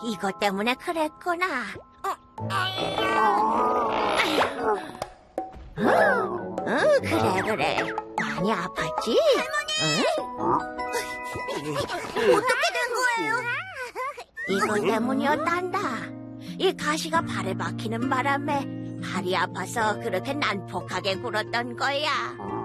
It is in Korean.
이것 때문에 그랬구나. 그래. 많이 아팠지? 어떻게 된 거예요? 이것 때문이었단다. 이 가시가 발에 박히는 바람에 발이 아파서 그렇게 난폭하게 굴었던 거야.